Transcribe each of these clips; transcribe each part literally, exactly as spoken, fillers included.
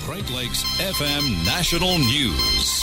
Great Lakes F M National News.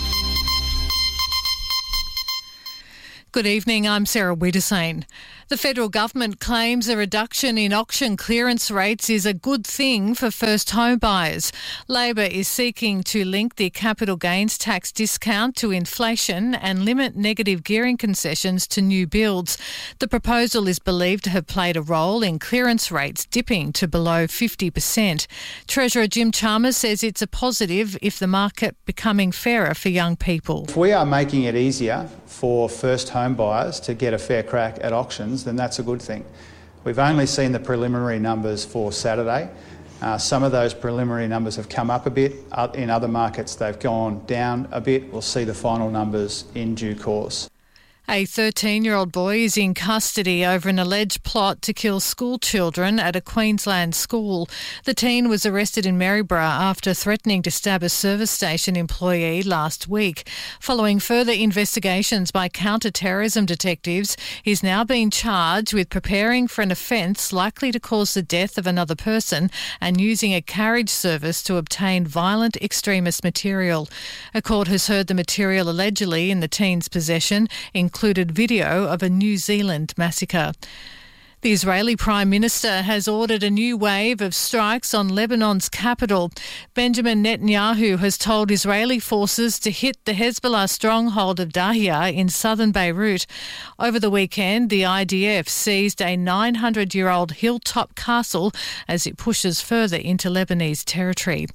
Good evening, I'm Sarah Wiedersane. The federal government claims a reduction in auction clearance rates is a good thing for first home buyers. Labor is seeking to link the capital gains tax discount to inflation and limit negative gearing concessions to new builds. The proposal is believed to have played a role in clearance rates dipping to below fifty percent. Treasurer Jim Chalmers says it's a positive if the market becoming fairer for young people. If we are making it easier for first home buyers to get a fair crack at auctions, then that's a good thing. We've only seen the preliminary numbers for Saturday. Uh, some of those preliminary numbers have come up a bit. In other markets, they've gone down a bit. We'll see the final numbers in due course. A thirteen-year-old boy is in custody over an alleged plot to kill school children at a Queensland school. The teen was arrested in Maryborough after threatening to stab a service station employee last week. Following further investigations by counter-terrorism detectives, he's now been charged with preparing for an offence likely to cause the death of another person and using a carriage service to obtain violent extremist material. A court has heard the material allegedly in the teen's possession, including included video of a New Zealand massacre. The Israeli Prime Minister has ordered a new wave of strikes on Lebanon's capital. Benjamin Netanyahu has told Israeli forces to hit the Hezbollah stronghold of Dahia in southern Beirut. Over the weekend, the I D F seized a nine hundred year old hilltop castle as it pushes further into Lebanese territory.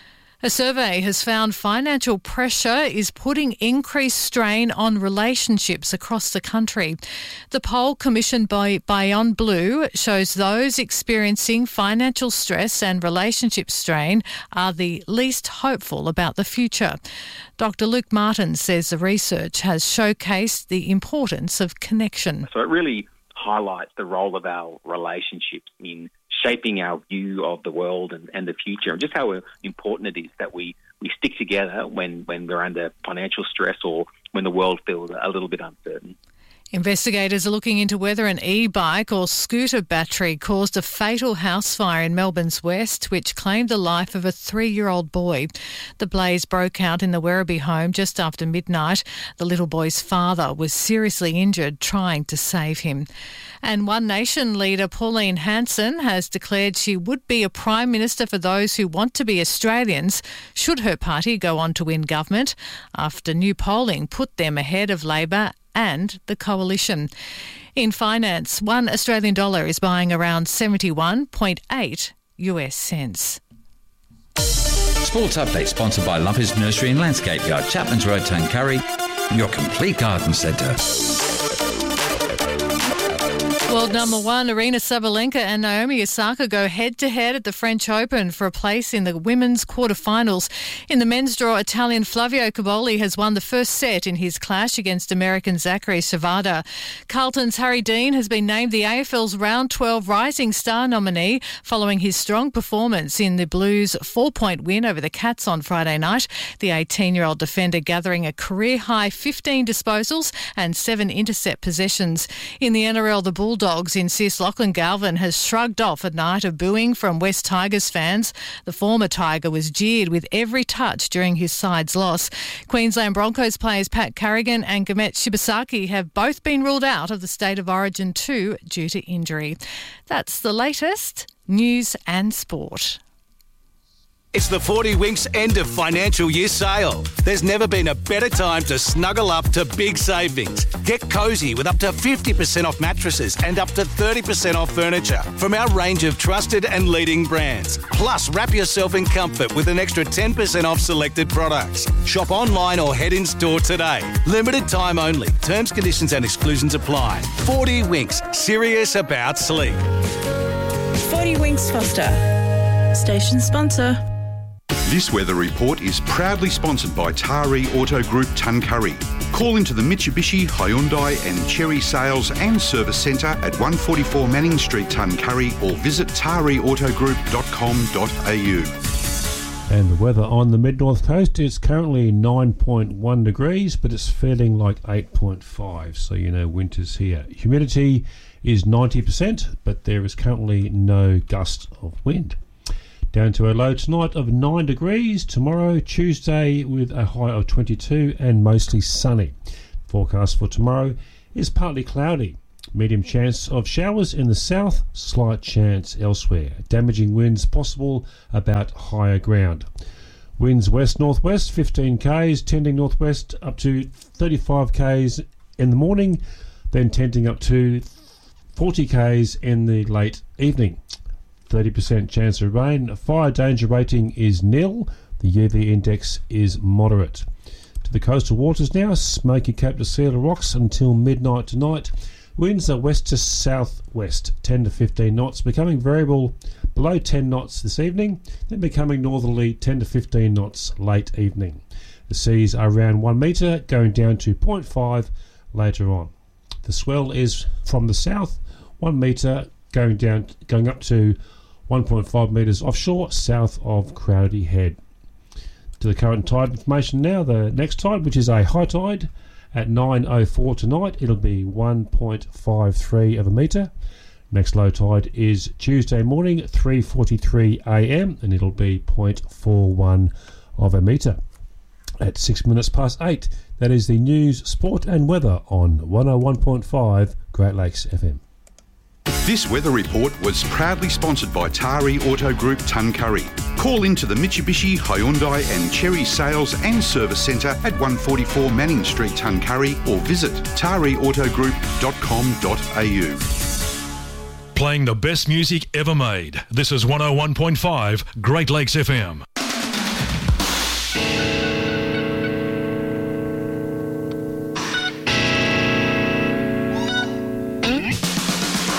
A survey has found financial pressure is putting increased strain on relationships across the country. The poll commissioned by Beyond Blue shows those experiencing financial stress and relationship strain are the least hopeful about the future. Doctor Luke Martin says the research has showcased the importance of connection. So it really highlights the role of our relationships in shaping our view of the world and, and the future, and just how important it is that we, we stick together when, when we're under financial stress or when the world feels a little bit uncertain. Investigators are looking into whether an e-bike or scooter battery caused a fatal house fire in Melbourne's west, which claimed the life of a three-year-old boy. The blaze broke out in the Werribee home just after midnight. The little boy's father was seriously injured trying to save him. And One Nation leader Pauline Hanson has declared she would be a Prime Minister for those who want to be Australians should her party go on to win government, after new polling put them ahead of Labor and the coalition. In finance, one Australian dollar is buying around seventy-one point eight U S cents. Sports Update sponsored by Lumpers Nursery and Landscape Yard, Chapman's Road, Tuncurry, your complete garden centre. World number one, Aryna Sabalenka and Naomi Osaka go head-to-head at the French Open for a place in the women's quarterfinals. In the men's draw, Italian Flavio Cobolli has won the first set in his clash against American Zachary Savada. Carlton's Harry Dean has been named the A F L's Round twelve Rising Star nominee following his strong performance in the Blues' four-point win over the Cats on Friday night. The eighteen-year-old defender gathering a career-high fifteen disposals and seven intercept possessions. In the N R L, the Bulldogs insist Lachlan Galvin has shrugged off a night of booing from West Tigers fans. The former Tiger was jeered with every touch during his side's loss. Queensland Broncos players Pat Carrigan and Gamet Shibasaki have both been ruled out of the State of Origin two due to injury. That's the latest news and sport. It's the forty Winks end of financial year sale. There's never been a better time to snuggle up to big savings. Get cosy with up to fifty percent off mattresses and up to thirty percent off furniture from our range of trusted and leading brands. Plus, wrap yourself in comfort with an extra ten percent off selected products. Shop online or head in store today. Limited time only. Terms, conditions and exclusions apply. forty Winks. Serious about sleep. forty Winks Foster. Station sponsor. This weather report is proudly sponsored by Taree Auto Group Tuncurry. Call into the Mitsubishi, Hyundai and Chery Sales and Service Centre at one forty-four Manning Street, Tuncurry, or visit taree auto group dot com dot a u. And the weather on the mid-north coast is currently nine point one degrees, but it's feeling like eight point five, so you know winter's here. Humidity is ninety percent, but there is currently no gust of wind. down to a low tonight of nine degrees. Tomorrow, Tuesday, with a high of twenty-two and mostly sunny. Forecast for tomorrow is partly cloudy. Medium chance of showers in the south, slight chance elsewhere. Damaging winds possible about higher ground. Winds west-northwest, fifteen k's, tending northwest up to thirty-five k's in the morning, then tending up to forty k's in the late evening. thirty percent chance of rain. Fire danger rating is nil. The U V index is moderate. To the coastal waters now, Smoky Cape to Cedar Rocks until midnight tonight. Winds are west to southwest, ten to fifteen knots, becoming variable below ten knots this evening, then becoming northerly ten to fifteen knots late evening. The seas are around one metre, going down to zero point five later on. The swell is from the south, one metre, going down, going up to one point five metres offshore, south of Crowdy Head. To the current tide information now, the next tide, which is a high tide, at nine oh four tonight, it'll be one point five three of a metre. Next low tide is Tuesday morning, three forty-three a m, and it'll be zero point four one of a metre. At six minutes past eight, that is the news, sport and weather on one oh one point five Great Lakes F M. This weather report was proudly sponsored by Tari Auto Group Tuncurry. Call into the Mitsubishi, Hyundai and Cherry Sales and Service Centre at one forty-four Manning Street, Tuncurry, or visit tari auto group dot com dot a u. Playing the best music ever made. This is one oh one point five Great Lakes F M.